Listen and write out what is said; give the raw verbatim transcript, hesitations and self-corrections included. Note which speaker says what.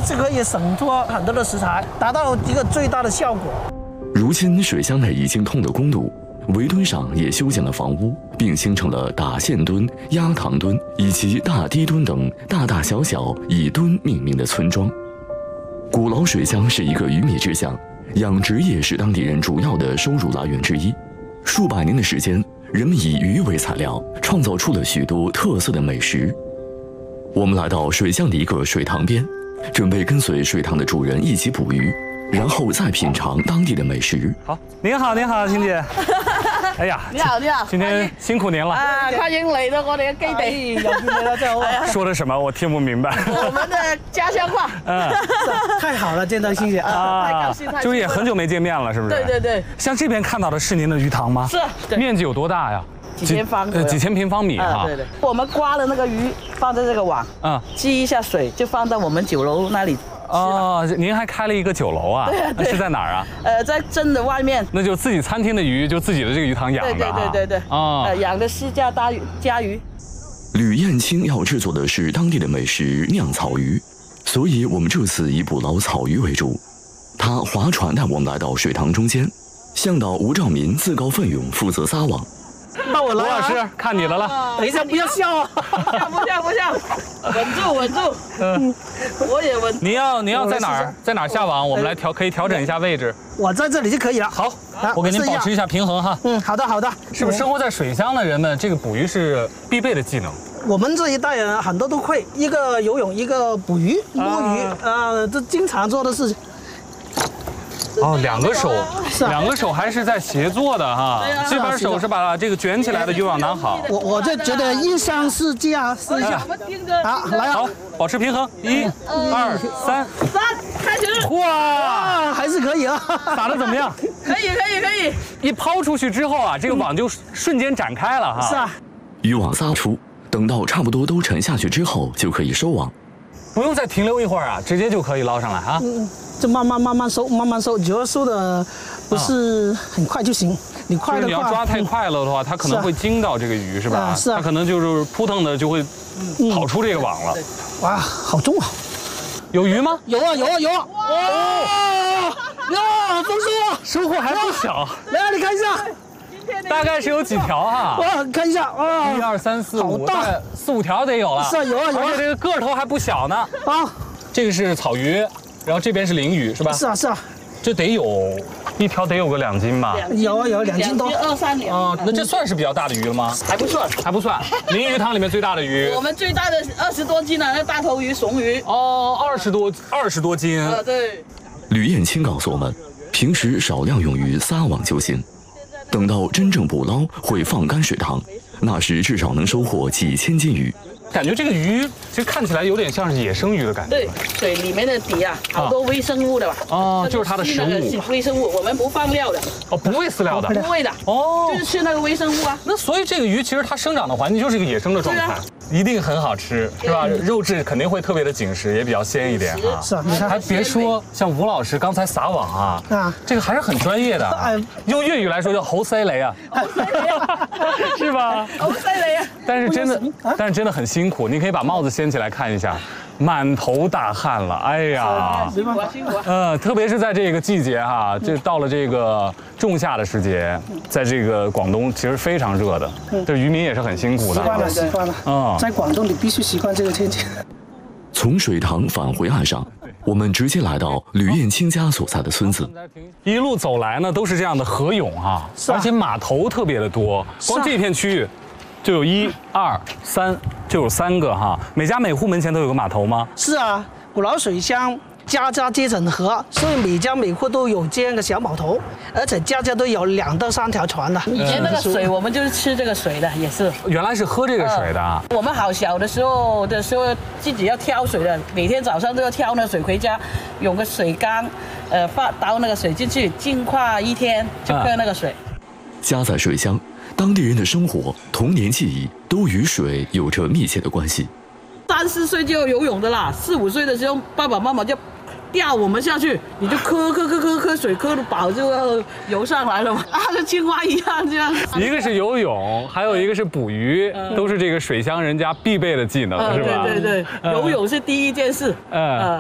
Speaker 1: 是可以省脱很多的食材，达到一个最大的效果。
Speaker 2: 如今水乡内已经通了公路，围墩上也修建了房屋，并形成了大线墩、鸭塘墩以及大堤墩等大大小小以墩命名的村庄。古老水乡是一个渔民之乡，养殖业是当地人主要的收入来源之一。数百年的时间，人们以鱼为材料，创造出了许多特色的美食。我们来到水乡的一个水塘边，准备跟随水塘的主人一起捕鱼，然后再品尝当地的美食。
Speaker 3: 好，您好，您好，青姐。哎呀，
Speaker 4: 你好，你好，
Speaker 3: 今天辛苦您了
Speaker 4: 啊！歡迎嚟到我哋嘅基地，
Speaker 1: 有你了，真好。
Speaker 3: 说的什么？我听不明白。
Speaker 4: 我們的家鄉話。
Speaker 3: 嗯，
Speaker 1: 太好了，見到欣姐啊！
Speaker 4: 太高興，太
Speaker 3: 就是也很久没见面了，是不是？
Speaker 4: 對對對，
Speaker 3: 像这边看到的是您的鱼塘吗？
Speaker 4: 是。對
Speaker 3: 面积有多大呀？
Speaker 4: 幾千方
Speaker 3: 呃几千平方米哈。
Speaker 4: 對對，我們刮了那個魚，放在這個網，
Speaker 3: 嗯，
Speaker 4: 積一下水，就放到我們酒樓那裡。
Speaker 3: 哦，您还开了一个酒楼啊？
Speaker 4: 对对
Speaker 3: 是在哪儿啊？
Speaker 4: 呃，在鎮的外面。
Speaker 3: 那就自己餐厅的鱼，就自己的这个鱼塘养的
Speaker 4: 對對對對對。
Speaker 3: 哦，
Speaker 4: 呃，養的是家大魚家魚。
Speaker 2: 吕燕青要制作的是当地的美食酿草鱼，所以我们这次以捕捞草鱼为主。他划船带我们来到水塘中间，向导吴兆民自告奋勇负责撒网。
Speaker 1: 那我来啊！
Speaker 3: 罗老师，看你的了。
Speaker 1: 等一下，不要笑啊！
Speaker 4: 笑不笑不笑，穩住穩住。嗯，我也穩。
Speaker 3: 你要你要在哪儿在哪儿下網？我們來調可以調整一下位置。
Speaker 1: 我在這裡就可以了。
Speaker 3: 好，我給您保持一下平衡哈。
Speaker 1: 嗯，好的好的。
Speaker 3: 是不是生活在水鄉的人們，這個捕魚是必備的技能？
Speaker 1: 我們這一代人很多都會，一個游泳，一個捕魚、摸魚，呃，這經常做的事情。
Speaker 3: 哦，兩個手，兩個手還是在協作的哈。這邊手是把這個捲起來的漁網拿好。
Speaker 1: 我我就覺得一上是這樣，試一下。好，來啊！
Speaker 3: 好，保持平衡，一、二、三，
Speaker 4: 三，開始。
Speaker 3: 哇，
Speaker 1: 啊，還是可以啊。
Speaker 3: 打得怎麼樣？
Speaker 4: 可以可以可以。
Speaker 3: 一拋出去之後啊，這個網就瞬間展開了哈。
Speaker 1: 是啊。
Speaker 2: 漁網撒出，等到差不多都沉下去之後，就可以收網。
Speaker 3: 不用再停留一會兒啊，直接就可以撈上來啊。
Speaker 1: 嗯。就慢慢慢慢收，慢慢收，只要收的不是很快就行。你快的话，
Speaker 3: 你要抓太快了的话，它可能会惊到这个鱼，是吧？
Speaker 1: 是啊，
Speaker 3: 它可能就是扑腾的就会跑出这个网了。
Speaker 1: 哇，好重啊！
Speaker 3: 有鱼吗？
Speaker 1: 有啊有啊有啊！哇！哇，丰收啊！
Speaker 3: 收获还不小。
Speaker 1: 来啊，你看一下。
Speaker 3: 大概是有几条哈？
Speaker 1: 哇，看一下啊！
Speaker 3: 一二三四五，大概四五条得有了。
Speaker 1: 是啊，有啊有啊。
Speaker 3: 而且这个个头还不小呢。
Speaker 1: 啊，
Speaker 3: 这个是草鱼。然后这边是鲮鱼是吧？
Speaker 1: 是啊是啊，
Speaker 3: 这得有一条得有个两斤吧？
Speaker 1: 有啊有两斤多，
Speaker 4: 二三两。
Speaker 3: 啊，那这算是比较大的鱼了吗？
Speaker 4: 还不算，
Speaker 3: 还不算。鲮鱼塘里面最大的鱼，
Speaker 4: 我们最大的二十多斤的那大头鱼、怂鱼。
Speaker 3: 哦，二十多二十多斤。
Speaker 4: 啊，对。
Speaker 2: 吕燕青告诉我们，平时少量用于撒网就行，等到真正捕捞会放干水塘，那时至少能收获几千斤鱼。
Speaker 3: 感觉这个鱼其实看起来有点像是野生鱼的感觉。
Speaker 4: 对，水里面的底啊，好多微生物的吧？
Speaker 3: 哦，就是它的食物。
Speaker 4: 微生物，我们不放料的。
Speaker 3: 哦，不喂饲料的。
Speaker 4: 不喂的。
Speaker 3: 哦，
Speaker 4: 就是吃那个微生物啊。
Speaker 3: 那所以这个鱼其实它生长的环境就是一个野生的状态，一定很好吃，是吧？肉质肯定会特别的紧实，也比较鲜一点啊。
Speaker 1: 是啊，你看，
Speaker 3: 还别说，像吴老师刚才撒网啊，
Speaker 1: 啊，
Speaker 3: 这个还是很专业的。用粤语来说叫猴塞雷啊，是吧？
Speaker 4: 猴塞雷啊。
Speaker 3: 但是真的，但是真的很辛苦。你可以把帽子掀起来看一下，满头大汗了。哎呀，
Speaker 4: 辛苦啊辛苦啊。
Speaker 3: 嗯，特别是在这个季节哈，这到了这个仲夏的时节，在这个广东其实非常热的，这渔民也是很辛苦的。
Speaker 1: 习惯了习惯了。嗯，在广东你必须习惯这个天气。
Speaker 2: 从水塘返回岸上，我们直接来到吕燕青家所在的村子。
Speaker 3: 一路走来呢，都是这样的河涌啊，而且码头特别的多，光这片区域就有一二三，就有三个哈。每家每户门前都有个码头吗？
Speaker 1: 是啊，古老水乡家家接成河，所以每家每户都有这样的小码头，而且家家都有两到三条船的。
Speaker 4: 以前那个水，我们就是吃这个水的，也是。
Speaker 3: 原来是喝这个水的。
Speaker 4: 我们好小的时候的时候，自己要挑水的，每天早上都要挑那水回家，用个水缸，呃，放倒那个水进去，净化一天就喝那个水。
Speaker 2: 家在水乡，当地人的生活、童年记忆都与水有着密切的关系。
Speaker 4: 三四岁就要游泳的啦，四五岁的时候，爸爸妈妈就吊我们下去，你就磕磕磕磕磕水，磕的饱就要游上来了嘛，啊，像青蛙一样这样。
Speaker 3: 一个是游泳，还有一个是捕鱼，嗯、都是这个水乡人家必备的技能，嗯、是吧？
Speaker 4: 对对对，嗯、游泳是第一件事。嗯。